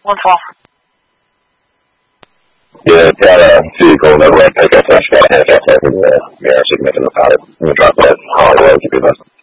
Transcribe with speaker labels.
Speaker 1: 112.
Speaker 2: Yeah, it's got a vehicle that went pick up. I got a handicap for the significant about it. I'm going to drop that Hollywood to be less.